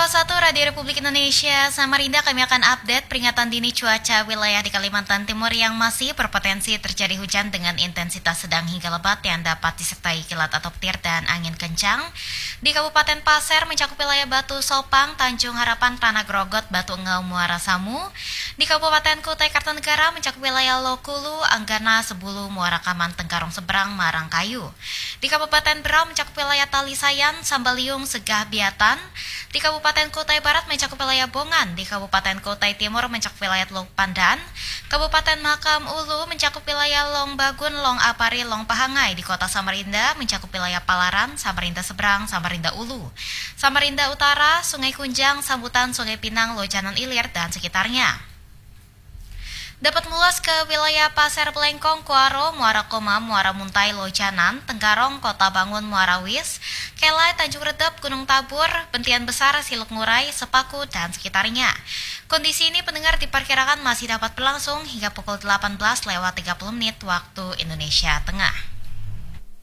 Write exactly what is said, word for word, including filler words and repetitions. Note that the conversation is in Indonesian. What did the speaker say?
satu Radio Republik Indonesia Samarinda, kami akan update peringatan dini cuaca wilayah di Kalimantan Timur yang masih berpotensi terjadi hujan dengan intensitas sedang hingga lebat yang dapat disertai kilat atau petir dan angin kencang. Di Kabupaten Pasir mencakup wilayah Batu Sopang, Tanjung Harapan, Tanah Grogot, Batu Engau, Muara Samu. Di Kabupaten Kutai Kartanegara mencakup wilayah Lokulu, Anggana, Sebulu, Muara Kaman, Tengkarong Seberang, Marangkayu. Di Kabupaten Berau mencakup wilayah Talisayan, Sambaliung, Segah, Biatan. Di Kabupaten Kutai Barat mencakup wilayah Bongan, di Kabupaten Kutai Timur mencakup wilayah Teluk Pandan, Kabupaten Makam Ulu mencakup wilayah Long Bagun, Long Apari, Long Pahangai, di Kota Samarinda mencakup wilayah Palaran, Samarinda Seberang, Samarinda Ulu, Samarinda Utara, Sungai Kunjang, Sambutan, Sungai Pinang, Lojanan Ilir, dan sekitarnya. Dapat meluas ke wilayah Pasir Pelengkong, Kuaro, Muara Koma, Muara Muntai, Lojanan, Tengkarong, Kota Bangun, Muara Wis, Kelai, Tanjung Redep, Gunung Tabur, Bentian Besar, Siluk Ngurai, Sepaku, dan sekitarnya. Kondisi ini pendengar diperkirakan masih dapat berlangsung hingga pukul delapan belas lewat tiga puluh menit waktu Indonesia Tengah.